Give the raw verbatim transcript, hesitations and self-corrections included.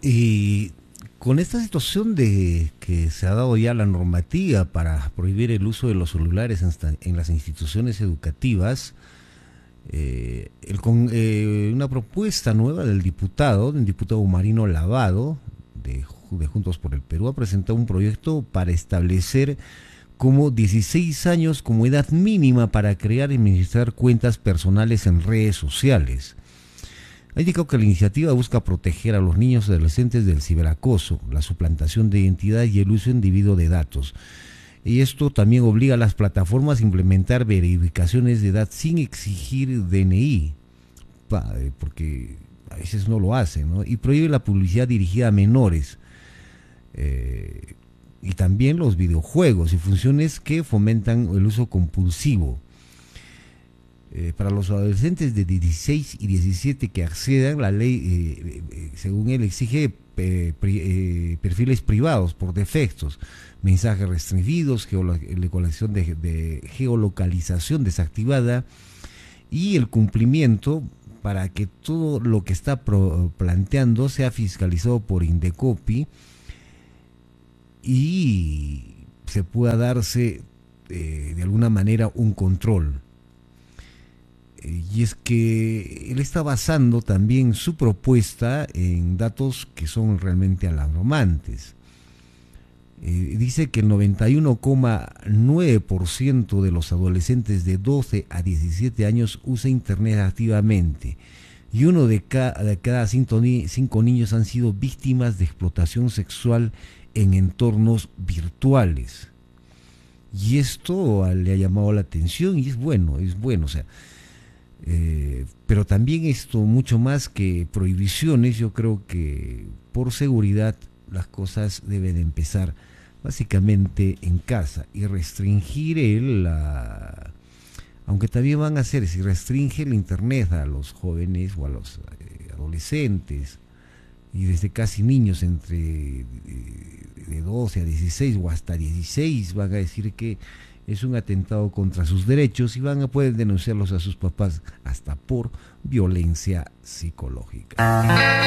Y con esta situación de que se ha dado ya la normativa para prohibir el uso de los celulares en, en las instituciones educativas, eh, el, con, eh, una propuesta nueva del diputado, del diputado Marino Lavado, de, de Juntos por el Perú, ha presentado un proyecto para establecer como dieciséis años como edad mínima para crear y administrar cuentas personales en redes sociales. Ha indicado que la iniciativa busca proteger a los niños y adolescentes del ciberacoso, la suplantación de identidad y el uso indebido de datos. Y esto también obliga a las plataformas a implementar verificaciones de edad sin exigir D N I, porque a veces no lo hacen, ¿no? Y prohíbe la publicidad dirigida a menores. Eh, y también los videojuegos y funciones que fomentan el uso compulsivo. Eh, para los adolescentes de dieciséis y diecisiete que accedan, la ley, eh, eh, según él, exige eh, pri, eh, perfiles privados por defectos, mensajes restringidos, geolocalización de, de geolocalización desactivada y el cumplimiento para que todo lo que está pro, planteando sea fiscalizado por Indecopi y se pueda darse eh, de alguna manera un control. Y es que él está basando también su propuesta en datos que son realmente alarmantes. Eh, dice que el noventa y uno coma nueve por ciento de los adolescentes de doce a diecisiete años usa internet activamente y uno de cada, de cada cinco, ni cinco niños han sido víctimas de explotación sexual en entornos virtuales. Y esto le ha llamado la atención y es bueno, es bueno, o sea, Eh, pero también esto, mucho más que prohibiciones, yo creo que por seguridad las cosas deben empezar básicamente en casa y restringir el, la, aunque también van a hacer, si restringe el internet a los jóvenes o a los eh, adolescentes y desde casi niños entre eh, de doce a dieciséis o hasta dieciséis van a decir que es un atentado contra sus derechos y van a poder denunciarlos a sus papás hasta por violencia psicológica.